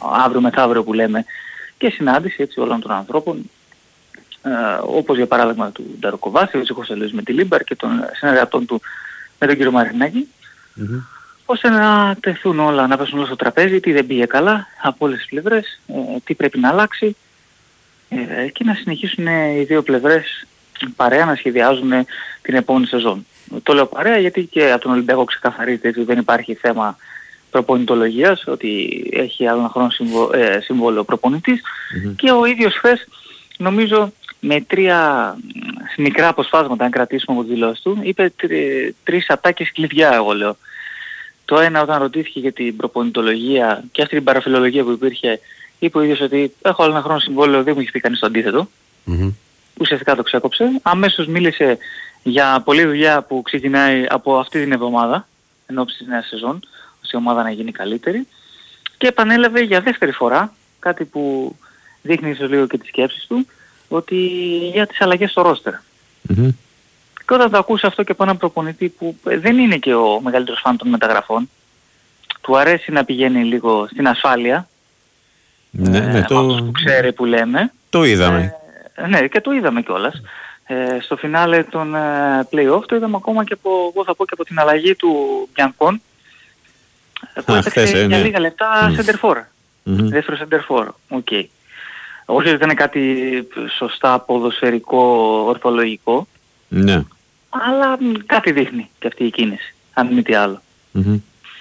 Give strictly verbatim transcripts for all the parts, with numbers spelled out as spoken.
αύριο μεθαύριο που λέμε, και συνάντηση έτσι όλων των ανθρώπων, ε, όπως για παράδειγμα του Ντάρο Κοβάσεβιτς, ο Χωσέ με τη Λίμπαρ και των συνεργατών του με τον κύριο Μαρινάκη, mm-hmm. ώστε να τεθούν όλα, να πέσουν όλα στο τραπέζι, τι δεν πήγε καλά από όλες τις πλευρές, ε, τι πρέπει να αλλάξει, ε, και να συνεχίσουν οι δύο πλευρές παρέα να σχεδιάζουν την επόμενη σεζόν. Το λέω παρέα γιατί και από τον Ολυμπιακό ξεκαθαρίζεται ότι δεν υπάρχει θέμα προπονητολογίας, ότι έχει άλλο ένα χρόνο συμβο, ε, συμβόλαιο προπονητής, mm-hmm. και ο ίδιος χθες νομίζω με τρία μικρά αποσπάσματα, αν κρατήσουμε από τη δηλώση του, είπε τρι, τρεις ατάκες κλειδιά, εγώ λέω. Το ένα, όταν ρωτήθηκε για την προπονητολογία και αυτή την παραφιλολογία που υπήρχε, είπε ο ίδιος ότι έχω άλλο ένα χρόνο συμβόλαιο, δεν μου έχει πει κανείς το αντίθετο. Mm-hmm. Ουσιαστικά το ξέκοψε. Αμέσως μίλησε για πολλή δουλειά που ξεκινάει από αυτή την εβδομάδα, εν ώψη της νέας σεζόν, ώστε η ομάδα να γίνει καλύτερη. Και επανέλαβε για δεύτερη φορά, κάτι που δείχνει ίσως λίγο και τις σκέψεις του, ότι για τις αλλαγές στο ρόστερ. Mm-hmm. Και όταν το ακούσει αυτό και από έναν προπονητή που δεν είναι και ο μεγαλύτερος φαν των μεταγραφών, του αρέσει να πηγαίνει λίγο στην ασφάλεια, ναι, ε, ναι, το... που ξέρει που λέμε. Το είδαμε. Ε, ναι, και το είδαμε κιόλας. Ε, στο φινάλε των ε, play-off το είδαμε ακόμα και από, εγώ θα πω, και από την αλλαγή του Μπιανκόν, που έπαιξε ε, ναι. για λίγα λεπτά mm. center for. Mm-hmm. Δεύτερο center for. Okay. Όχι ότι ήταν κάτι σωστά ποδοσφαιρικό, ορθολογικό, ναι. αλλά κάτι δείχνει και αυτή η κίνηση, αν μη τι άλλο. Mm-hmm.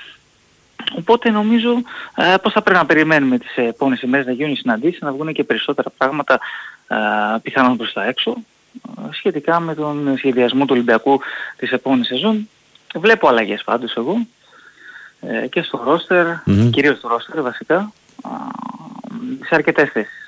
Οπότε νομίζω ε, πώς θα πρέπει να περιμένουμε τις επόμενες ημέρες να γίνουν οι συναντήσεις, να βγουν και περισσότερα πράγματα ε, πιθανόν προς τα έξω, ε, σχετικά με τον σχεδιασμό του Ολυμπιακού της επόμενης σεζόν. Βλέπω αλλαγές πάντως εγώ, ε, και στο ρόστερ, mm-hmm. κυρίως στο ρόστερ βασικά, ε, σε αρκετές θέσεις.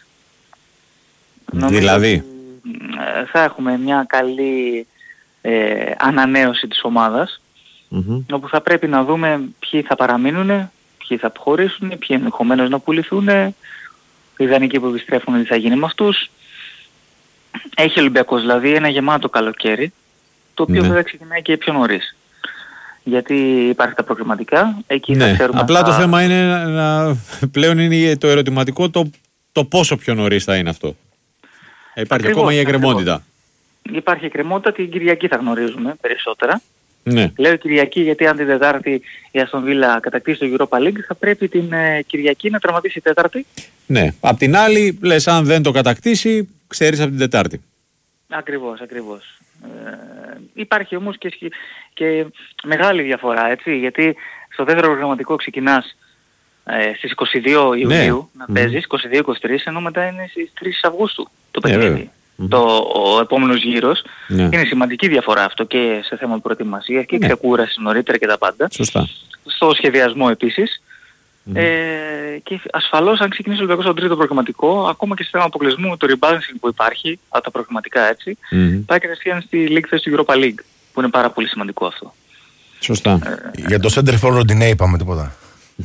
Δηλαδή Νομίζω, θα έχουμε μια καλή ε, ανανέωση της ομάδας, mm-hmm. όπου θα πρέπει να δούμε ποιοι θα παραμείνουν, ποιοι θα αποχωρήσουν, ποιοι ενδεχομένως να πουληθούν, οι ιδανικοί που επιστρέφουν τι θα γίνει με αυτούς. Έχει ο Ολυμπιακός δηλαδή ένα γεμάτο καλοκαίρι, το οποίο βέβαια, ναι, ξεκινάει και πιο νωρίς. Γιατί υπάρχει τα προκριματικά, εκεί ναι, θα ξέρουμε... Απλά θα... το θέμα είναι να, πλέον είναι το ερωτηματικό το, το πόσο πιο νωρίς θα είναι αυτό. Υπάρχει ακριβώς, ακόμα η εκκρεμότητα. Υπάρχει εκκρεμότητα, την Κυριακή θα γνωρίζουμε περισσότερα. Ναι. Λέω Κυριακή γιατί αν την Τετάρτη η Αστον Βίλα κατακτήσει το Europa League, θα πρέπει την ε, Κυριακή να τραυματίσει η Τέταρτη. Ναι. Απ' την άλλη, λες, αν δεν το κατακτήσει, ξέρεις από την Τετάρτη. Ακριβώς, ακριβώς. Ε, υπάρχει όμως και, και μεγάλη διαφορά, έτσι, γιατί στο δεύτερο προγραμματικό ξεκινάς ε, στις είκοσι δύο Ιουλίου, ναι, να παίζεις, είκοσι δύο είκοσι τρία, ενώ μετά είναι στις τρεις Αυγούστου το παιχνίδι. Mm-hmm. Το, ο επόμενος γύρος, ναι, είναι σημαντική διαφορά αυτό και σε θέμα προετοιμασίας και, ναι, ξεκούραση νωρίτερα και τα πάντα. Σωστά. Στο σχεδιασμό επίσης. Mm-hmm. Ε, και ασφαλώς αν ξεκινήσει ο Ολυμπιακός στον τρίτο προγραμματικό, ακόμα και στο θέμα αποκλεισμού, το rebalancing που υπάρχει, από τα προγραμματικά έτσι, mm-hmm, πάει κατευθείαν στη League θέση του Europa League, που είναι πάρα πολύ σημαντικό αυτό. Σωστά. Ε, Για το center for Rondinei είπαμε τίποτα.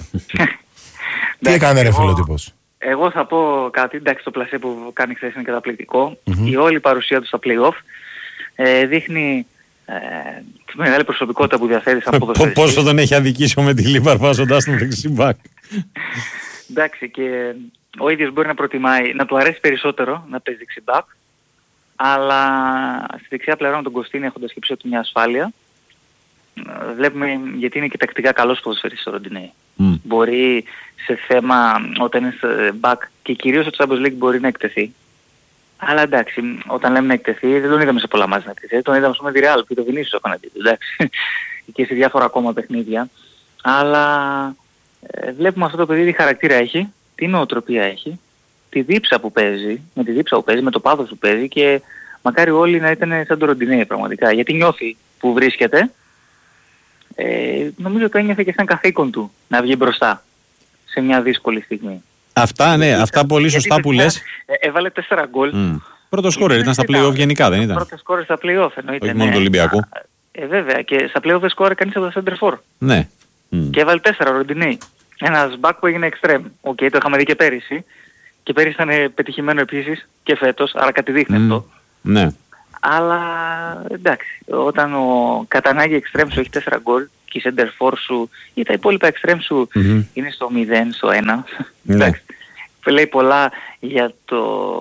Τι έκανε ρε φιλότυπος? Εγώ θα πω κάτι, εντάξει, το πλασέ που κάνει χθες είναι καταπληκτικό. Mm-hmm. Η όλη παρουσία του στα play-off ε, δείχνει ε, τη μεγάλη προσωπικότητα που διαθέτει σαν ποδοσφαιριστής. Πόσο τον έχει αδικήσει με τη Λίμπαρ βάζοντας τον δεξιμπάκ. Εντάξει, και ο ίδιος μπορεί να προτιμάει, να του αρέσει περισσότερο να παίζει δεξιμπάκ, αλλά στη δεξιά πλευρά με τον Κωστίνη, έχοντας και πίσω του μια ασφάλεια, βλέπουμε γιατί είναι και τακτικά καλός ποδοσφαιριστής ο Ροντινέι. Mm. Μπορεί σε θέμα όταν είναι back και κυρίως στο Champions League μπορεί να εκτεθεί. Αλλά εντάξει, όταν λέμε να εκτεθεί δεν τον είδαμε σε πολλά μάτια να εκτεθεί. Τον είδαμε στο τη Real και το Vinicius απέναντι του, εντάξει. Και σε διάφορα ακόμα παιχνίδια. Αλλά ε, βλέπουμε αυτό το παιδί τι χαρακτήρα έχει, τι νοοτροπία έχει, τη δίψα που παίζει, με τη δίψα που παίζει, με το πάθος που παίζει και μακάρι όλοι να ήταν σαν τον Ροντινέι πραγματικά. Γιατί νιώθει που βρίσκεται. Ε, νομίζω ότι ένιωθε και σαν καθήκον του να βγει μπροστά σε μια δύσκολη στιγμή. Αυτά, ναι, αυτά πολύ σωστά που λες. Ε, έβαλε τέσσερα γκολ. Mm. Πρώτο σκόρερ ήταν στα play-off γενικά, δεν ήταν? Πρώτο σκόρερ στα play-off εννοείται. Όχι μόνο του Ολυμπιακού. Ε, βέβαια, και στα play-off δεν σκόρερ κανείς από τα center for. Ναι. Mm. Και έβαλε τέσσερα ο Ροντινέι. Ένας back που έγινε extreme. Οκ, okay, το είχαμε δει και πέρυσι. Και πέρυσι ήταν πετυχημένο επίσης και φέτος, άρα κάτι δείχνει mm. αυτό. Ναι. Αλλά εντάξει, όταν ο κατά ανάγκη extreme σου έχει τέσσερα γκολ και η center for σου ή τα υπόλοιπα extreme σου mm-hmm. είναι στο μηδέν, στο ένα. Ναι. Λέει πολλά για το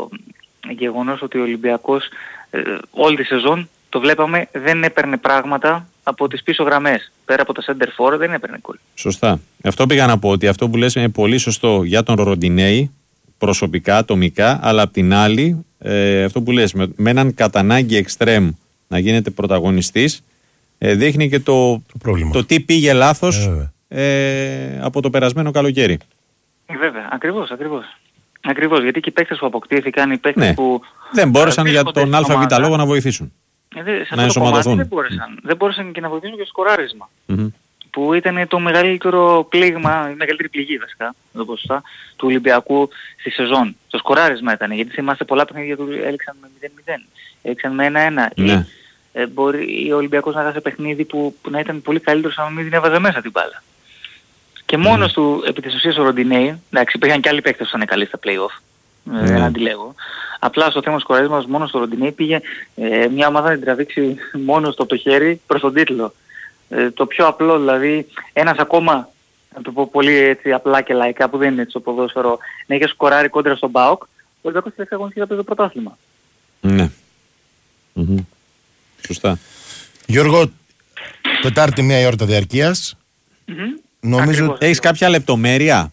γεγονός ότι ο Ολυμπιακός ε, όλη τη σεζόν το βλέπαμε δεν έπαιρνε πράγματα από τις πίσω γραμμές. Πέρα από τα center for δεν έπαιρνε γκολ. Σωστά. Αυτό πήγα να πω, ότι αυτό που λες είναι πολύ σωστό για τον Ροντινέη, προσωπικά, ατομικά, αλλά απ' την άλλη, ε, αυτό που λες, με, με έναν κατά ανάγκη εξτρέμ να γίνεται πρωταγωνιστής, ε, δείχνει και το, το, το τι πήγε λάθος ε, ε, από το περασμένο καλοκαίρι. Βέβαια, ακριβώς, ακριβώς. Ακριβώς, γιατί και οι παίκτες που αποκτήθηκαν, οι παίκτες ναι. που... δεν μπόρεσαν για τον ΑΒ λόγο να βοηθήσουν. Ε, σε αυτό το κομμάτι δεν μπόρεσαν. Δεν μπόρεσαν και να βοηθήσουν και στο σκοράρισμα. Mm-hmm. Που ήταν το μεγαλύτερο πλήγμα, η μεγαλύτερη πληγή βασικά, ποσοστά, του Ολυμπιακού στη σεζόν. Το σκοράρισμα ήταν, γιατί θυμάστε πολλά παιχνίδια του έληξαν με μηδέν μηδέν, έληξαν με ένα ένα. Ναι. Ή, ε, μπορεί ο Ολυμπιακός να χάσει παιχνίδι που, που να ήταν πολύ καλύτερος αν μην την έβαζε μέσα την μπάλα. Και μόνος mm. του, επί της ουσίας ο Ροντινέη, εντάξει υπήρχαν και άλλοι παίκτες που ήταν καλοί στα play-off, mm. δεν αντιλέγω. Απλά στο θέμα σκοραρίσματος μόνος του Ροντινέη πήγε ε, μια ομάδα να την τραβήξει μόνος του από το χέρι προς τον τίτλο. Ε, το πιο απλό δηλαδή, ένας ακόμα, να το πω πολύ έτσι απλά και λαϊκά που δεν είναι έτσι στο ποδόσφαιρο, να είχε σκοράρει κόντρα στον ΠΑΟΚ, ο Ολυμπιακός τελευταία αγωνιστική θα παίζει το πρωτάθλημα. Ναι. Mm-hmm. Σωστά. Γιώργο, Τετάρτη μία η ώρα τα διαρκείας. Mm-hmm. Νομίζω... Έχεις κάποια λεπτομέρεια?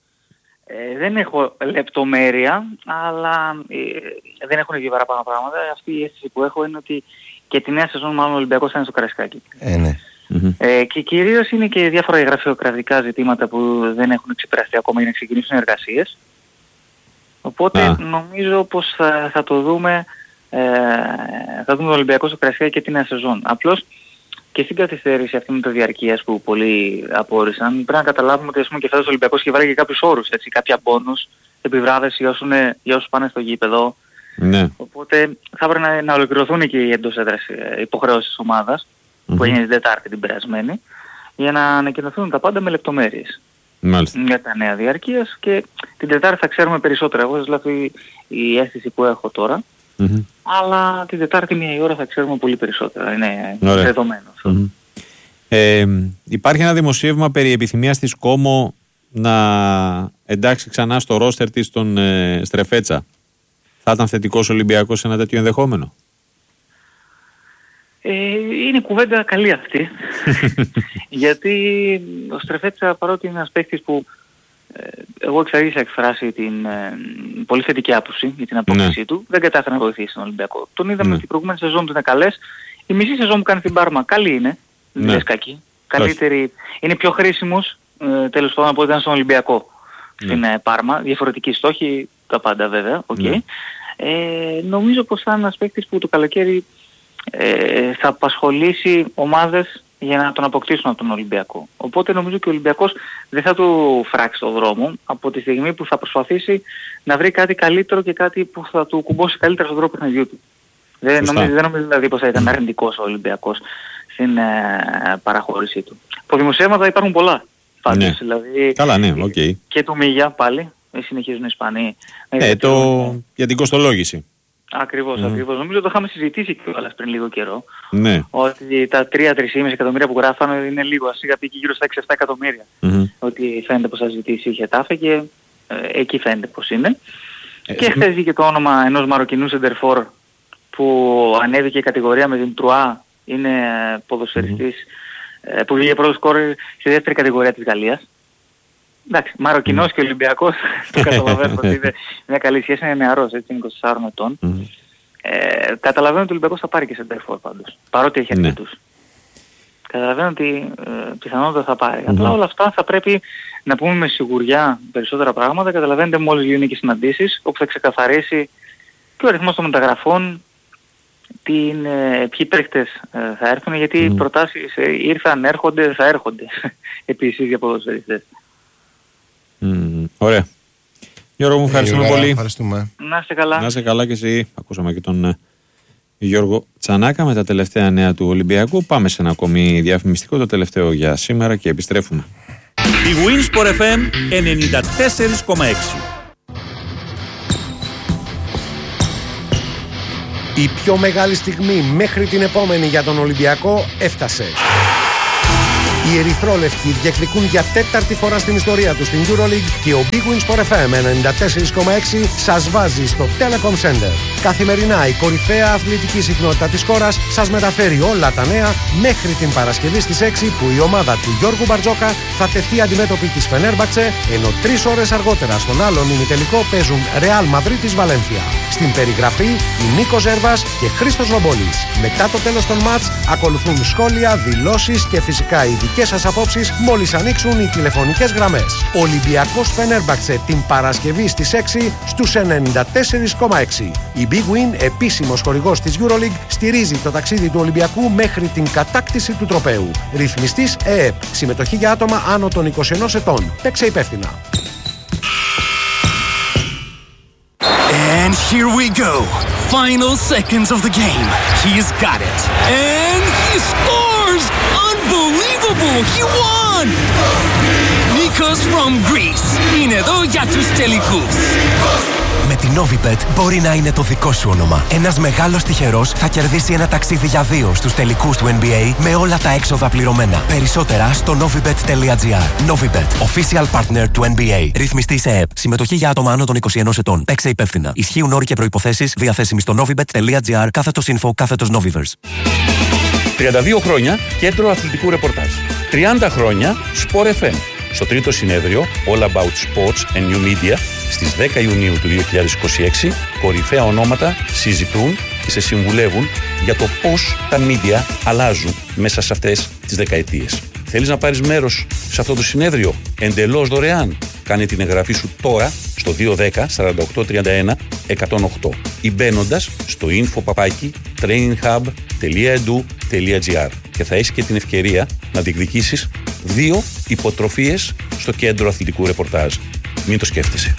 Ε, δεν έχω λεπτομέρεια, αλλά ε, δεν έχουν βγει παραπάνω πράγματα. Αυτή η αίσθηση που έχω είναι ότι και τη νέα σεζόν μάλλον ο Ολυμπιακός θα είναι στο Καραϊσκάκι. Ε, ναι. Mm-hmm. Ε, και κυρίως είναι και διάφορα γραφειοκρατικά ζητήματα που δεν έχουν ξεπεραστεί ακόμα για να ξεκινήσουν εργασίες. Οπότε Α. νομίζω πως θα, θα το δούμε, ε, θα δούμε τον Ολυμπιακό στο Καραϊσκάκι και τη νέα σεζόν. Απλώς και στην καθυστέρηση αυτή με το διαρκείας που πολλοί απόρρισαν, πρέπει να καταλάβουμε ότι ας πούμε και φέτος ο Ολυμπιακός είχε βάλει και κάποιους όρους, έτσι, κάποια μπόνους, επιβράβευση για, για όσους πάνε στο γήπεδο. Ναι. Οπότε θα πρέπει να, να ολοκληρωθούν και οι εντός έδρας υποχρεώσεις της ομάδας, mm-hmm. που έγινε την Τετάρτη την περασμένη, για να ανακοινωθούν τα πάντα με λεπτομέρειες. Μάλιστα. Για τα νέα διαρκείας και την Τετάρτη θα ξέρουμε περισσότερα. Εγώ δηλαδή η αίσθηση που έχω τώρα. Mm-hmm. Αλλά την Τετάρτη μία η ώρα θα ξέρουμε πολύ περισσότερα. Είναι δεδομένο. Mm-hmm. Ε, υπάρχει ένα δημοσίευμα περί επιθυμίας της Κόμο να εντάξει ξανά στο ρόστερ της τον ε, Στρεφέτσα. Θα ήταν θετικός Ολυμπιακός σε ένα τέτοιο ενδεχόμενο? Ε, είναι κουβέντα καλή αυτή. Γιατί ο Στρεφέτσα, παρότι είναι ένας παίκτης που ε, εγώ εξαρχής είχα εκφράσει την ε, πολύ θετική άποψη για την απόκτησή ναι. του, δεν κατάφερε να βοηθήσει τον Ολυμπιακό. Τον είδαμε ναι. στην προηγούμενη σεζόν του είναι καλές. Η μισή σεζόν που κάνει στην Πάρμα καλή είναι, δεν είναι κακή. Καλύτερη, είναι πιο χρήσιμος ε, τέλος πάντων από ό,τι ήταν στον Ολυμπιακό ναι. στην ε, Πάρμα. Διαφορετική στόχη, τα πάντα βέβαια, okay. ναι. ε, νομίζω πως θα είναι ένας παίκτης που το καλοκαίρι ε, θα απασχολήσει ομάδες για να τον αποκτήσουν από τον Ολυμπιακό. Οπότε νομίζω και ο Ολυμπιακός δεν θα του φράξει το δρόμο από τη στιγμή που θα προσπαθήσει να βρει κάτι καλύτερο και κάτι που θα του κουμπώσει καλύτερα στον τρόπο παιχνιδιού του. Δεν νομίζω, δεν νομίζω δηλαδή πως θα ήταν αρνητικός ο Ολυμπιακός στην ε, παραχώρησή του. Από δημοσιεύματα υπάρχουν πολλά. Πάντως, ναι. δηλαδή, καλά, ναι, οκ. Okay. Και του Μίγια πάλι, συνεχίζουν οι Ισπανοί. Ε, το... το... για την κοστολόγηση. Ακριβώς, mm. ακριβώς. Νομίζω το είχαμε συζητήσει κιόλας πριν λίγο καιρό. Ναι. Ότι τα τρία με τρία κόμμα πέντε εκατομμύρια που γράφανε είναι λίγο. Ας είχα πει και γύρω στα έξι επτά εκατομμύρια. Mm-hmm. Ότι φαίνεται πως θα ζητήσει η Χετάφε και ε, εκεί φαίνεται πως είναι. Ε, και χθες βγήκε το όνομα ενός Μαροκινού σεντερφόρ που ανέβηκε η κατηγορία με την Τρουά. Είναι ποδοσφαιριστής mm-hmm. ε, που βγήκε πρώτος σκόρερ στη δεύτερη κατηγορία της Γαλλίας. Εντάξει, Μαροκινός mm. και Ολυμπιακός, το καταλαβαίνω ότι είναι μια καλή σχέση, είναι νεαρός, έτσι, είναι είκοσι τεσσάρων ετών. Mm. Ε, καταλαβαίνω ότι ο Ολυμπιακός θα πάρει και σεντερφόρ πάντως, παρότι έχει αρκετούς. Ναι. Καταλαβαίνω ότι ε, πιθανότατα θα πάρει. Mm. Απλά όλα αυτά θα πρέπει να πούμε με σιγουριά περισσότερα πράγματα. Καταλαβαίνετε μόλις γίνουν και συναντήσεις, όπου θα ξεκαθαρίσει και ο αριθμός των μεταγραφών, την, ε, ποιοι παίκτες ε, θα έρθουν, γιατί mm. οι προτάσεις ε, ήρθαν, έρχονται, θα έρχονται επίσης για ποδοσφαιριστές. Mm, ωραία. Γιώργο μου, ευχαριστούμε hey, πολύ. Ευχαριστούμε. Να είστε καλά. Να είστε καλά και εσύ. Ακούσαμε και τον ε, Γιώργο Τσανάκα με τα τελευταία νέα του Ολυμπιακού. Πάμε σε ένα ακόμη διαφημιστικό, το τελευταίο για σήμερα, και επιστρέφουμε. Η Winsport εφ εμ ενενήντα τέσσερα κόμμα έξι. Η πιο μεγάλη στιγμή μέχρι την επόμενη για τον Ολυμπιακό έφτασε. Οι ερυθρόλευκοι διεκδικούν για τέταρτη φορά στην ιστορία τους στην EuroLeague και ο Big Win Sport εφ εμ ενενήντα τέσσερα κόμμα έξι σας βάζει στο Telecom Center. Καθημερινά η κορυφαία αθλητική συχνότητα της χώρας σας μεταφέρει όλα τα νέα μέχρι την Παρασκευή στις έξι που η ομάδα του Γιώργου Μπαρτζόκα θα τεθεί αντιμέτωπη της Φενέρμπαξε, ενώ τρεις ώρες αργότερα στον άλλον ημιτελικό παίζουν Real Μαδρίτης Βαλένθια. Στην περιγραφή η Νίκος Ζέρβας και Χρήστος Ρομπόλης. Μετά το τέλος των μάτς ακολουθούν σχόλια, δηλώσεις και φυσικά οι δικές σας απόψεις μόλις ανοίξουν οι τηλεφωνικές γραμμές. Ολυμπιακός Φενέρμπαξε την Παρασκευή στις έξι στους ενενήντα τέσσερα κόμμα έξι. Η Big Win, επίσημος χορηγός της EuroLeague, στηρίζει το ταξίδι του Ολυμπιακού μέχρι την κατάκτηση του τροπαίου. Ρυθμιστής ΕΕΠ. Συμμετοχή για άτομα άνω των είκοσι ενός ετών. Παίξε υπεύθυνα. And here we go. Final seconds of the game. He's got it. And he scores! Unbelievable! He won! Nikos from Greece. Είναι εδώ για τους τελικούς. Με την Novibet μπορεί να είναι το δικό σου όνομα. Ένας μεγάλος τυχερός θα κερδίσει ένα ταξίδι για δύο στους τελικούς του N B A με όλα τα έξοδα πληρωμένα. Περισσότερα στο novibet τελεία gr. Novibet, official partner του N B A. Ρυθμιστής ΕΕΠ. Συμμετοχή για άτομα άνω των είκοσι ενός ετών. Παίξε υπεύθυνα. Ισχύουν όροι και προϋποθέσεις διαθέσιμοι στο novibet τελεία gr κάθετος info κάθετος Novivers. τριάντα δύο χρόνια κέντρο αθλητικού ρεπορτάζ. τριάντα χρόνια Sport εφ εμ. Στο τρίτο συνέδριο All About Sports and New Media στις δέκα Ιουνίου του δύο χιλιάδες είκοσι έξι, κορυφαία ονόματα συζητούν και σε συμβουλεύουν για το πώς τα media αλλάζουν μέσα σε αυτές τις δεκαετίες. Θέλεις να πάρεις μέρος σε αυτό το συνέδριο εντελώς δωρεάν? Κάνε την εγγραφή σου τώρα στο δύο ένα μηδέν σαράντα οκτώ τριάντα ένα εκατόν οκτώ ή μπαίνοντας στο info παπάκι traininghub τελεία edu τελεία gr και θα έχεις και την ευκαιρία να διεκδικήσεις δύο υποτροφίες στο κέντρο αθλητικού ρεπορτάζ. Μην το σκέφτεσαι.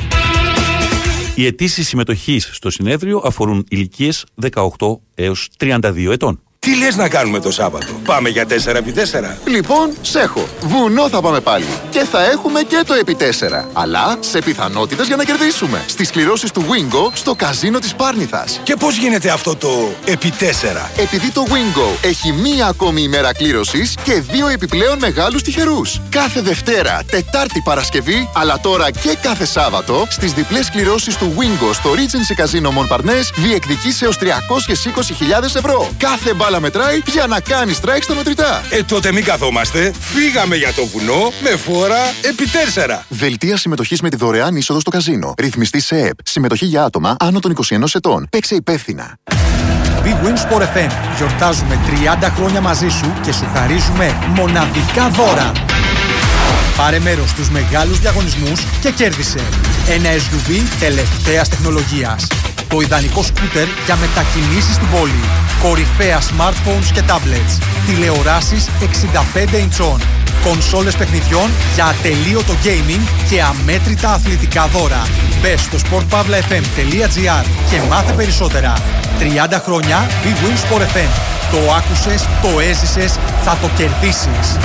Οι αιτήσεις συμμετοχής στο συνέδριο αφορούν ηλικίες δεκαοκτώ έως τριάντα δύο ετών. Τι λες να κάνουμε το Σάββατο? Πάμε για τέσσερα επί τέσσερα. Λοιπόν, σέχω. Βουνό θα πάμε πάλι. Και θα έχουμε και το επί τέσσερα. Αλλά σε πιθανότητες για να κερδίσουμε. Στις κληρώσεις του Wingo στο καζίνο της Πάρνηθας. Και πώς γίνεται αυτό το επί τέσσερα? Επειδή το Wingo έχει μία ακόμη ημέρα κλήρωσης και δύο επιπλέον μεγάλους τυχερούς. Κάθε Δευτέρα, Τετάρτη, Παρασκευή, αλλά τώρα και κάθε Σάββατο, στις διπλές κληρώσεις του Wingo στο Regency Casino Montparnasse διεκδικείς έως τριακόσιες είκοσι χιλιάδες ευρώ. Κάθε μπάλα μετράει για να κάνει strike στα μετρητά. Ε, τότε μην καθόμαστε. Φύγαμε για το βουνό με φόρα επί τέσσερα. Δελτία συμμετοχής με τη δωρεάν είσοδο στο καζίνο. Ρυθμιστή ΣΕΕΠ. Συμμετοχή για άτομα άνω των είκοσι ενός ετών. Παίξε υπεύθυνα. Big Win Sport εφ εμ. Γιορτάζουμε τριάντα χρόνια μαζί σου και σου χαρίζουμε μοναδικά δώρα. Πάρε μέρος στους μεγάλους διαγωνισμούς και κέρδισε ένα ες γιου βι τελευταίας τεχνολογίας. Το ιδανικό σκούτερ για μετακινήσεις στην πόλη. Κορυφαία smartphones και tablets. Τηλεοράσεις εξήντα πέντε ιντσών. Κονσόλες παιχνιδιών για ατελείωτο gaming και αμέτρητα αθλητικά δώρα. Μπες στο sport pavla f m τελεία gr και μάθε περισσότερα. τριάντα χρόνια Big Win Sport εφ εμ. Το άκουσες, το έζησες, θα το κερδίσεις.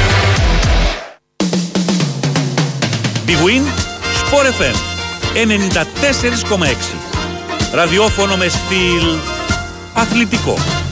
Big Win Sport εφ εμ ενενήντα τέσσερα κόμμα έξι. Ραδιόφωνο με στυλ αθλητικό.